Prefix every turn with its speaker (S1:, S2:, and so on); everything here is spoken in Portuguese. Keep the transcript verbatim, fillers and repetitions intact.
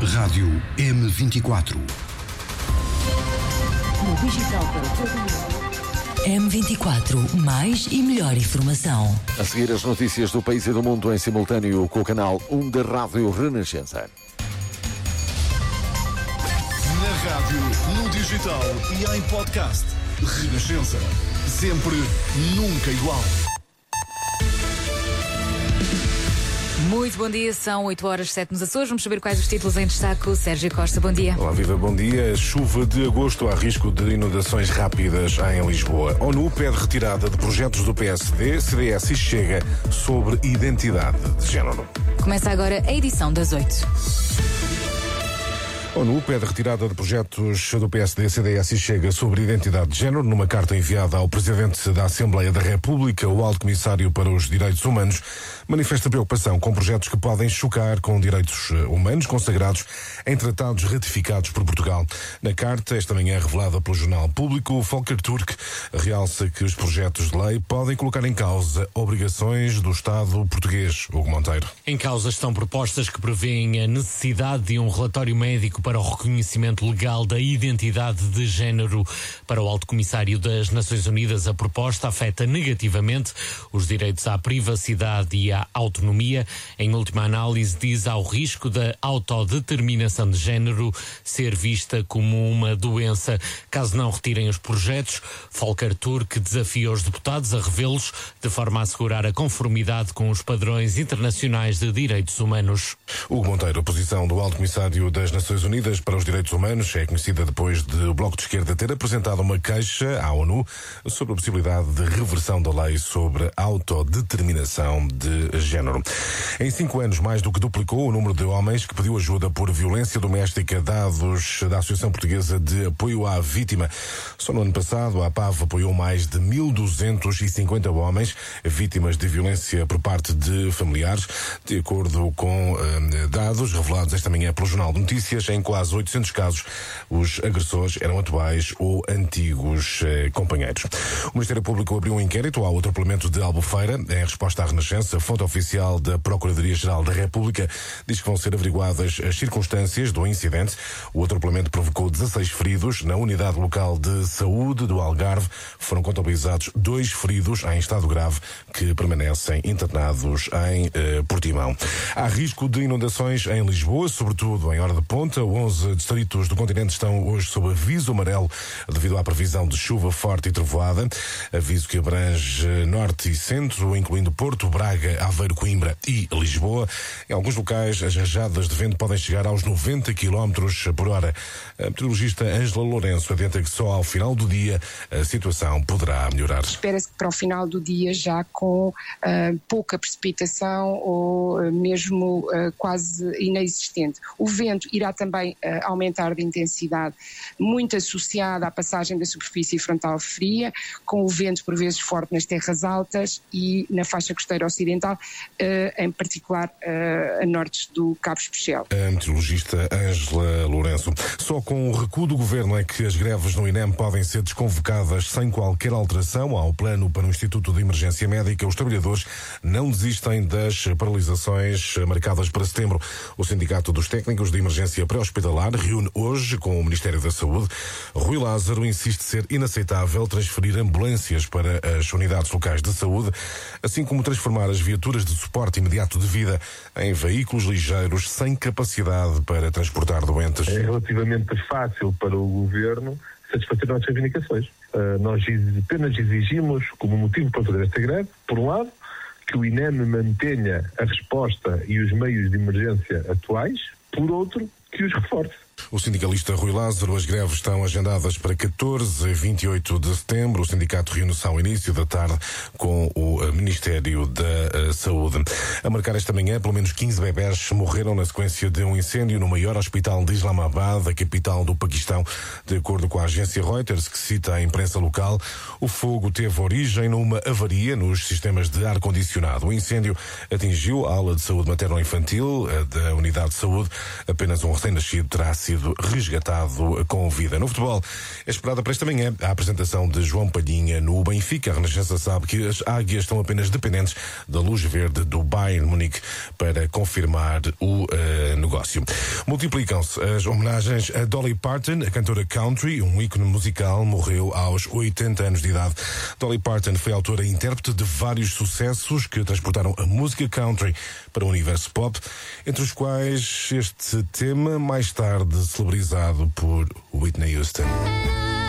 S1: Rádio M vinte e quatro.
S2: No digital para todo mundo. M vinte e quatro, mais e melhor informação.
S3: A seguir as notícias do país e do mundo em simultâneo com o canal um da Rádio Renascença.
S1: Na rádio, no digital e em podcast. Renascença. Sempre, nunca igual.
S4: Muito bom dia, são oito horas sete nos Açores. Vamos saber quais os títulos em destaque. Sérgio Costa, bom dia.
S5: Olá, viva, bom dia. Chuva de agosto, há risco de inundações rápidas em Lisboa. ONU pede retirada de projetos do P S D, C D S e Chega sobre identidade de género.
S4: Começa agora a edição das oito.
S5: A ONU pede retirada de projetos do P S D, C D S e Chega sobre identidade de género. Numa carta enviada ao Presidente da Assembleia da República, o Alto Comissário para os Direitos Humanos manifesta preocupação com projetos que podem chocar com direitos humanos consagrados em tratados ratificados por Portugal. Na carta, esta manhã revelada pelo Jornal Público, Volker Turk realça que os projetos de lei podem colocar em causa obrigações do Estado português. Hugo Monteiro.
S6: Em causa estão propostas que prevêem a necessidade de um relatório médico para o reconhecimento legal da identidade de género. Para o Alto Comissário das Nações Unidas, a proposta afeta negativamente os direitos à privacidade e à autonomia. Em última análise, diz ao risco da autodeterminação de género ser vista como uma doença. Caso não retirem os projetos, Volker Turk desafia os deputados a revê-los de forma a assegurar a conformidade com os padrões internacionais de direitos humanos.
S5: Hugo Monteiro, a posição do Alto Comissário das Nações Unidas para os Direitos Humanos é conhecida depois de o Bloco de Esquerda ter apresentado uma queixa à ONU sobre a possibilidade de reversão da lei sobre autodeterminação de género. Em cinco anos, mais do que duplicou o número de homens que pediu ajuda por violência doméstica, dados da Associação Portuguesa de Apoio à Vítima. Só no ano passado, a APAV apoiou mais de mil duzentos e cinquenta homens vítimas de violência por parte de familiares, de acordo com uh, dados revelados esta manhã pelo Jornal de Notícias. Em quase oitocentos casos, os agressores eram atuais ou antigos eh, companheiros. O Ministério Público abriu um inquérito ao atropelamento de Albufeira. Em resposta à Renascença, a fonte oficial da Procuradoria-Geral da República diz que vão ser averiguadas as circunstâncias do incidente. O atropelamento provocou dezasseis feridos. Na unidade local de saúde do Algarve foram contabilizados dois feridos em estado grave que permanecem internados em eh, Portimão. Há risco de inundações em Lisboa, sobretudo em hora de ponta. onze distritos do continente estão hoje sob aviso amarelo devido à previsão de chuva forte e trovoada. Aviso que abrange norte e centro, incluindo Porto, Braga, Aveiro, Coimbra e Lisboa. Em alguns locais, as rajadas de vento podem chegar aos noventa quilómetros por hora. A meteorologista Ângela Lourenço adianta que só ao final do dia a situação poderá melhorar.
S7: Espera-se que para o final do dia, já com uh, pouca precipitação ou uh, mesmo uh, quase inexistente. O vento irá também uh, aumentar de intensidade, muito associada à passagem da superfície frontal fria, com o vento por vezes forte nas terras altas e na faixa costeira ocidental, uh, em particular uh, a norte do Cabo Especial.
S5: A meteorologista Ângela Lourenço. Só com o recuo do governo é que as greves no INEM podem ser desconvocadas sem qualquer alteração ao plano para o Instituto de Emergência Médica. Os trabalhadores não desistem das paralisações marcadas para setembro. O Sindicato dos Técnicos de Emergência Pré-Hospitalar reúne hoje com o Ministério da Saúde. Rui Lázaro insiste ser inaceitável transferir ambulâncias para as unidades locais de saúde, assim como transformar as viaturas de suporte imediato de vida em veículos ligeiros sem capacidade para transportar doentes.
S8: É relativamente fácil para o Governo satisfazer as nossas reivindicações. Uh, nós apenas exigimos, como motivo para fazer esta greve, por um lado, que o INEM mantenha a resposta e os meios de emergência atuais, por outro, que os reforce.
S5: O sindicalista Rui Lázaro, as greves estão agendadas para catorze a vinte e oito de setembro. O sindicato reúne-se ao início da tarde com o Ministério da Saúde. A marcar esta manhã, pelo menos quinze bebés morreram na sequência de um incêndio no maior hospital de Islamabad, a capital do Paquistão. De acordo com a agência Reuters, que cita a imprensa local, o fogo teve origem numa avaria nos sistemas de ar-condicionado. O incêndio atingiu a ala de saúde materno-infantil da unidade de saúde. Apenas um recém-nascido terá sido sido resgatado com vida. No futebol, é esperada para esta manhã a apresentação de João Palhinha no Benfica. A Renascença sabe que as águias estão apenas dependentes da luz verde do Bayern Munique para confirmar o uh, negócio. Multiplicam-se as homenagens a Dolly Parton, a cantora country, um ícone musical, morreu aos oitenta anos de idade. Dolly Parton foi autora e intérprete de vários sucessos que transportaram a música country para o universo pop, entre os quais este tema, mais tarde celebrizado por Whitney Houston.